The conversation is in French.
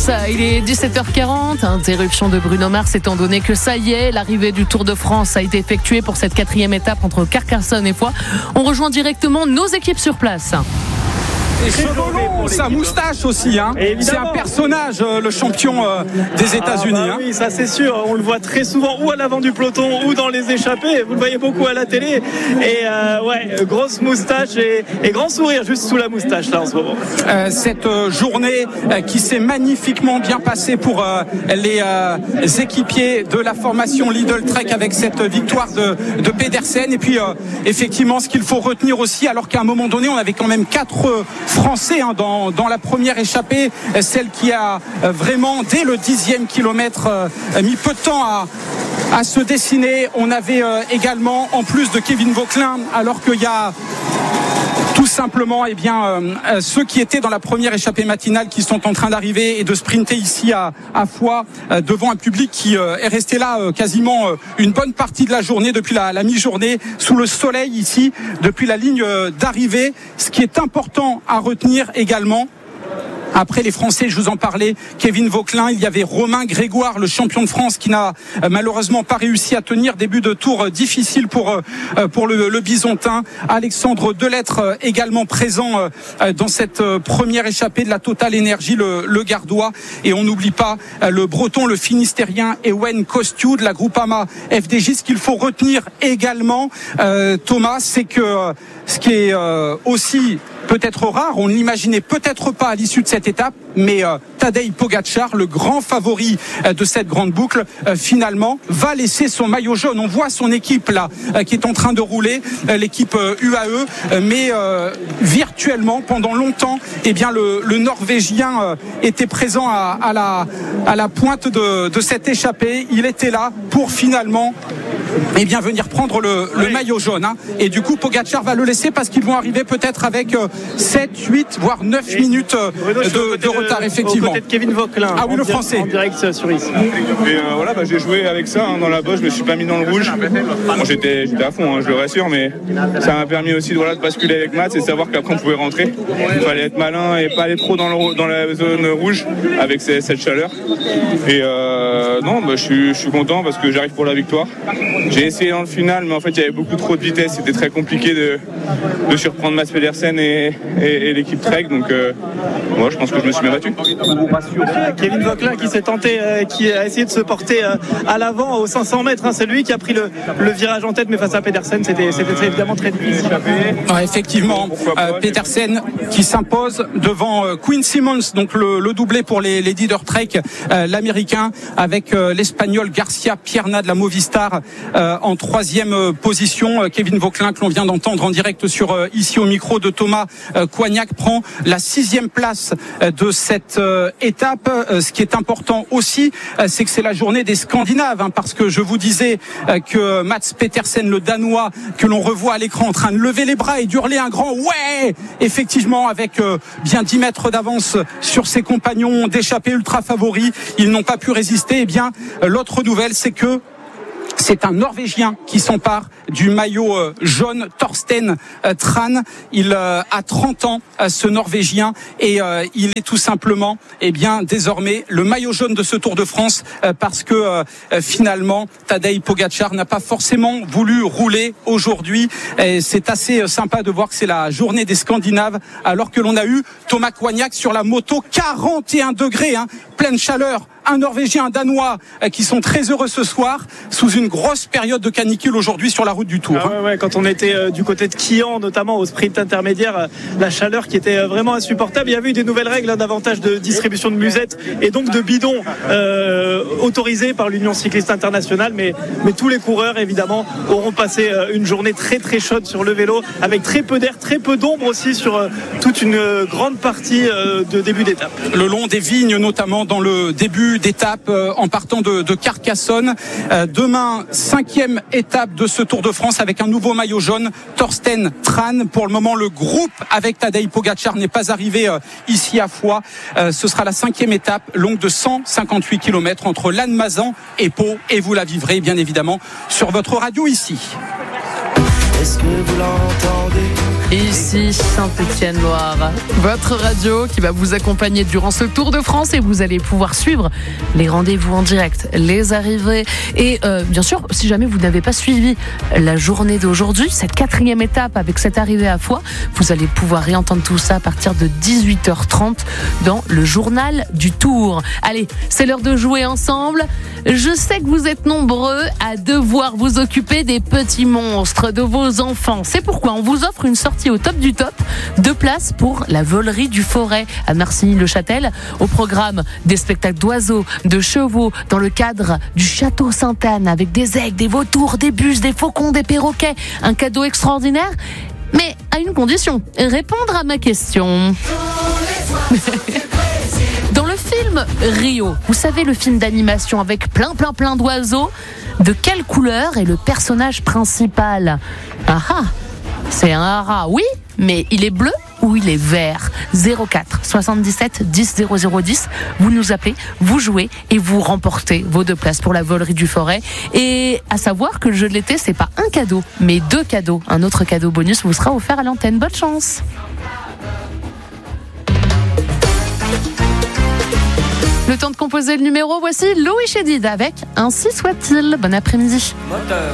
France, il est 17h40, interruption de Bruno Mars étant donné que ça y est, l'arrivée du Tour de France a été effectuée pour cette 4e étape entre Carcassonne et Foix. On rejoint directement nos équipes sur place. Et cheveux longs, sa moustache aussi, hein. C'est un personnage, le champion des États-Unis. Bah oui, ça c'est sûr. On le voit très souvent ou à l'avant du peloton ou dans les échappées. Vous le voyez beaucoup à la télé. Et grosse moustache et grand sourire juste sous la moustache là en ce moment. Cette journée qui s'est magnifiquement bien passée pour les équipiers de la formation Lidl Trek avec cette victoire de Pedersen. Et puis effectivement, ce qu'il faut retenir aussi, alors qu'à un moment donné, on avait quand même 4 Français dans la première échappée, celle qui a vraiment dès le 10e kilomètre mis peu de temps à se dessiner. On avait également, en plus de Kevin Vauquelin, alors qu'il y a tout simplement ceux qui étaient dans la première échappée matinale qui sont en train d'arriver et de sprinter ici à Foix devant un public qui est resté là quasiment une bonne partie de la journée depuis la mi-journée sous le soleil ici depuis la ligne d'arrivée. Ce qui est important à retenir également, après les Français, je vous en parlais, Kevin Vauquelin, il y avait Romain Grégoire, le champion de France, qui n'a malheureusement pas réussi à tenir. Début de tour difficile pour le Bisontin. Alexandre Delettre également présent dans cette première échappée de la Total Énergie, le Gardois. Et on n'oublie pas le Breton, le Finistérien Ewen Kostiou de la Groupama FDJ. Ce qu'il faut retenir également, Thomas, c'est que ce qui est aussi peut-être rare, on ne l'imaginait peut-être pas à l'issue de cette étape, mais Tadej Pogačar, le grand favori de cette grande boucle, finalement va laisser son maillot jaune. On voit son équipe là qui est en train de rouler, l'équipe UAE, mais virtuellement pendant longtemps, le Norvégien était présent à la pointe de cette échappée. Il était là pour finalement venir prendre le maillot jaune, hein. Et du coup Pogačar va le laisser parce qu'ils vont arriver peut-être avec 7, 8 voire 9 minutes de retard effectivement. Peut-être Kevin Vauquelin. Ah oui, le français. En direct sur ici. Et j'ai joué avec ça dans la bosse, je me suis pas mis dans le rouge. Bon, j'étais à fond, je le rassure, mais ça m'a permis aussi de basculer avec Mats et savoir qu'après on pouvait rentrer. Il fallait être malin et pas aller trop dans la zone rouge avec cette chaleur. Et je suis content parce que j'arrive pour la victoire. J'ai essayé dans le final, mais en fait il y avait beaucoup trop de vitesse, c'était très compliqué de surprendre Mats Pedersen et l'équipe Trek, donc moi je pense que je me suis bien battu. Kevin Vauquelin qui s'est tenté, qui a essayé de se porter à l'avant aux 500 mètres, hein. C'est lui qui a pris le virage en tête, mais face à Pedersen c'était évidemment très difficile. Ouais, effectivement, Pedersen qui s'impose devant Quinn Simmons, donc le doublé pour les leaders Trek, l'américain, avec l'espagnol Garcia Pierna de la Movistar en 3e position. Kevin Vauquelin que l'on vient d'entendre en direct ici au micro de Thomas Coignac prend la 6e place de cette étape. Ce qui est important aussi, c'est que c'est la journée des Scandinaves, hein, parce que je vous disais que Mats Pedersen, le Danois, que l'on revoit à l'écran en train de lever les bras et d'hurler un grand ouais, effectivement avec bien 10 mètres d'avance sur ses compagnons d'échappée ultra favoris, ils n'ont pas pu résister. L'autre nouvelle, c'est que c'est un Norvégien qui s'empare du maillot jaune, Torsten Tran. Il a 30 ans, ce Norvégien, et il est tout simplement désormais le maillot jaune de ce Tour de France parce que finalement Tadej Pogačar n'a pas forcément voulu rouler aujourd'hui. Et c'est assez sympa de voir que c'est la journée des Scandinaves alors que l'on a eu Thomas Coignac sur la moto, 41 degrés, hein, pleine chaleur. Un Norvégien, un Danois qui sont très heureux ce soir sous une grosse période de canicule aujourd'hui sur la route du Tour. Quand on était du côté de Quillan, notamment au sprint intermédiaire, la chaleur qui était vraiment insupportable. Il y avait eu des nouvelles règles davantage de distribution de musettes et donc de bidons autorisés par l'Union cycliste internationale, mais tous les coureurs évidemment auront passé une journée très très chaude sur le vélo avec très peu d'air, très peu d'ombre aussi sur toute une grande partie de début d'étape. Le long des vignes, notamment dans le début d'étape en partant de Carcassonne. Demain, 5e étape de ce Tour de France avec un nouveau maillot jaune, Torsten Tran. Pour le moment, le groupe avec Tadej Pogačar n'est pas arrivé ici à Foix. Ce sera la 5e étape, longue de 158 km entre Lannemezan et Pau. Et vous la vivrez bien évidemment sur votre radio ici. Est-ce que vous l'entendez ? Ici Saint-Étienne-Loire, votre radio qui va vous accompagner durant ce Tour de France et vous allez pouvoir suivre les rendez-vous en direct, les arrivées et bien sûr, si jamais vous n'avez pas suivi la journée d'aujourd'hui, cette 4e étape avec cette arrivée à Foix, vous allez pouvoir réentendre tout ça à partir de 18h30 dans le journal du Tour. Allez, c'est l'heure de jouer ensemble. Je sais que vous êtes nombreux à devoir vous occuper des petits monstres de vos enfants. C'est pourquoi on vous offre une sortie au top du top, 2 places pour la volerie du Forêt à Marcigny-le-Châtel. Au programme des spectacles d'oiseaux, de chevaux, dans le cadre du Château Sainte-Anne avec des aigles, des vautours, des bus, des faucons, des perroquets. Un cadeau extraordinaire, mais à une condition, répondre à ma question. Dans le film Rio, vous savez, le film d'animation avec plein d'oiseaux, de quelle couleur est le personnage principal? C'est un hara, oui, mais il est bleu ou il est vert? 04 77 10 0010, vous nous appelez, vous jouez et vous remportez vos 2 places pour la volerie du Forêt. Et à savoir que le jeu de l'été, c'est pas un cadeau, mais 2 cadeaux. Un autre cadeau bonus vous sera offert à l'antenne. Bonne chance. Le temps de composer le numéro, voici Louis Chédid avec Ainsi soit-il. Bon après-midi.